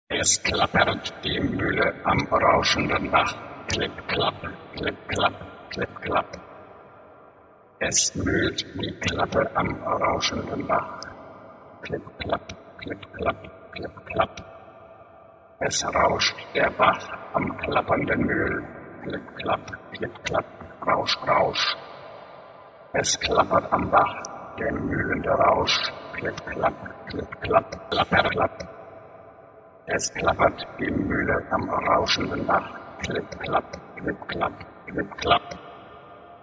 Es klappert die Mühle am rauschenden Bach. Klipp, klapp, klipp, klapp, klipp, klapp. Es mühlt die Klappe am rauschenden Bach. Klipp, klapp, klipp, klapp, klipp, klapp. Es rauscht der Bach am klappernden Mühl. Klipp, klapp, rausch, rausch. Es klappert am Bach der mühlende Rausch. Klipp, klapp, klapper, klapp. Es klappert die Mühle am rauschenden Bach. Klipp, klapp, klipp, klapp, klipp, klapp.